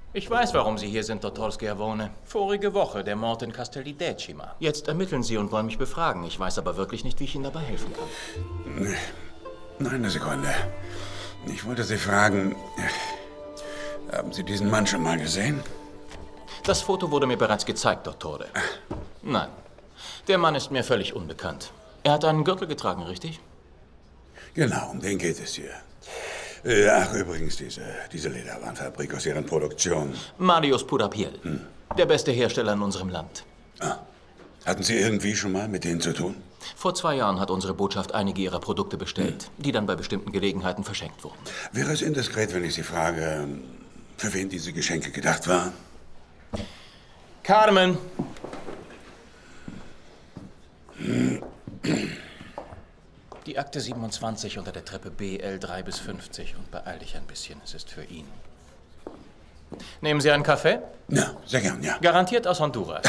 Ich weiß, warum Sie hier sind, Dottor Schiavone. Vorige Woche der Mord in Castelli-Decima. Jetzt ermitteln Sie und wollen mich befragen. Ich weiß aber wirklich nicht, wie ich Ihnen dabei helfen kann. Nein, eine Sekunde. Ich wollte Sie fragen, haben Sie diesen Mann schon mal gesehen? Das Foto wurde mir bereits gezeigt, Dottore. Nein, der Mann ist mir völlig unbekannt. Er hat einen Gürtel getragen, richtig? Genau, um den geht es hier. Ach, übrigens, diese Lederwarenfabrik aus Ihren Produktionen. Marius Purapiel. Der beste Hersteller in unserem Land. Ah. Hatten Sie irgendwie schon mal mit denen zu tun? Vor 2 Jahren hat unsere Botschaft einige ihrer Produkte bestellt, die dann bei bestimmten Gelegenheiten verschenkt wurden. Wäre es indiskret, wenn ich Sie frage, für wen diese Geschenke gedacht waren? Carmen! Die Akte 27 unter der Treppe BL 3 bis 50 und beeil dich ein bisschen, es ist für ihn. Nehmen Sie einen Kaffee? Ja, sehr gern, ja. Garantiert aus Honduras.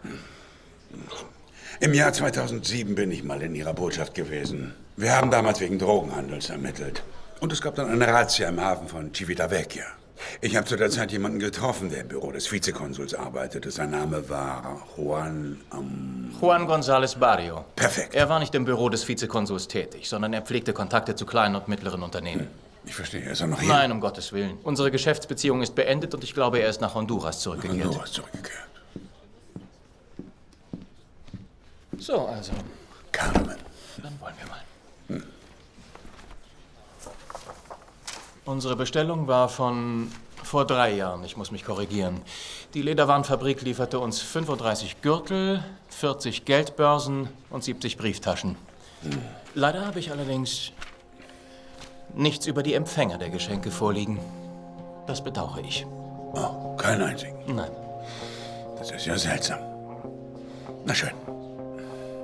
Im Jahr 2007 bin ich mal in Ihrer Botschaft gewesen. Wir haben damals wegen Drogenhandels ermittelt. Und es gab dann eine Razzia im Hafen von Civitavecchia. Ich habe zu der Zeit jemanden getroffen, der im Büro des Vizekonsuls arbeitete. Sein Name war Juan González Barrio. Perfekt. Er war nicht im Büro des Vizekonsuls tätig, sondern er pflegte Kontakte zu kleinen und mittleren Unternehmen. Ich verstehe, er ist er noch hier? Nein, um Gottes Willen. Unsere Geschäftsbeziehung ist beendet und ich glaube, er ist nach Honduras zurückgekehrt. Honduras zurückgekehrt. So, also. Carmen. Dann wollen wir mal. Unsere Bestellung war von vor 3 Jahren. Ich muss mich korrigieren. Die Lederwarenfabrik lieferte uns 35 Gürtel, 40 Geldbörsen und 70 Brieftaschen. Leider habe ich allerdings nichts über die Empfänger der Geschenke vorliegen. Das bedauere ich. Oh, keinen einzigen? Nein. Das ist ja seltsam. Na schön.